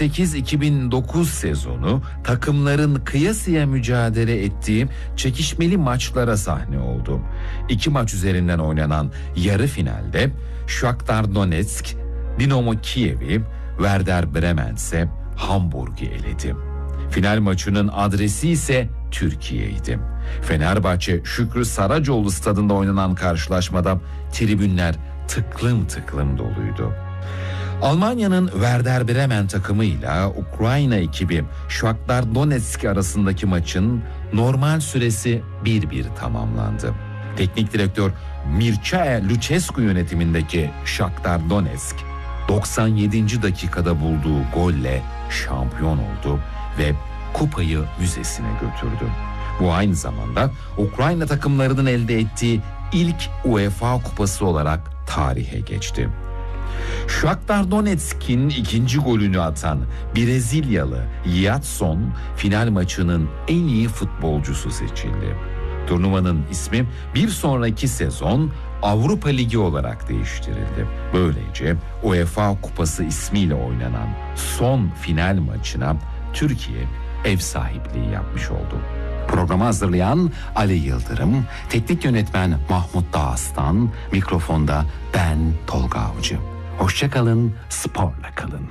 2008-2009 sezonu takımların kıyasıya mücadele ettiği çekişmeli maçlara sahne oldu. 2 maç üzerinden oynanan yarı finalde Shakhtar Donetsk, Dinamo Kiev'i, Werder Bremen ise Hamburg'u eledi. Final maçının adresi ise Türkiye'ydi. Fenerbahçe Şükrü Saracoğlu stadında oynanan karşılaşmada tribünler tıklım tıklım doluydu. Almanya'nın Werder Bremen takımıyla Ukrayna ekibi Shakhtar Donetsk arasındaki maçın normal süresi 1-1 tamamlandı. Teknik direktör Mircea Lucescu yönetimindeki Shakhtar Donetsk 97. dakikada bulduğu golle şampiyon oldu ve kupayı müzesine götürdü. Bu aynı zamanda Ukrayna takımlarının elde ettiği ilk UEFA kupası olarak tarihe geçti. Shakhtar Donetsk'in ikinci golünü atan Brezilyalı Yatson final maçının en iyi futbolcusu seçildi. Turnuvanın ismi bir sonraki sezon Avrupa Ligi olarak değiştirildi. Böylece UEFA Kupası ismiyle oynanan son final maçına Türkiye ev sahipliği yapmış oldu. Programı hazırlayan Ali Yıldırım, teknik yönetmen Mahmut Dağıstan, mikrofonda ben Tolga Avcı. Hoşça kalın, sporla kalın.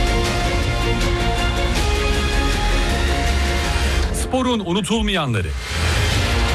Sporun unutulmayanları.